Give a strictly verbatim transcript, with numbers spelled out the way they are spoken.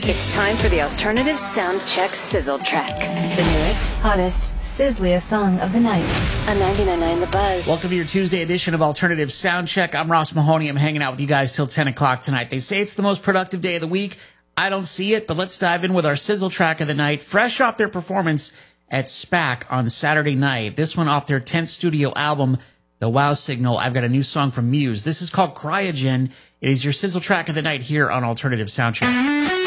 It's time for the Alternative Soundcheck Sizzle Track. The newest, hottest, sizzliest song of the night. On ninety-nine point nine The Buzz. Welcome to your Tuesday edition of Alternative Soundcheck. I'm Ross Mahoney. I'm hanging out with you guys till ten o'clock tonight. They say it's the most productive day of the week. I don't see it, but let's dive in with our Sizzle Track of the night. Fresh off their performance at SPAC on Saturday night. This one off their tenth studio album, The Wow Signal. I've got a new song from Muse. This is called Cryogen. It is your Sizzle Track of the night here on Alternative Soundcheck.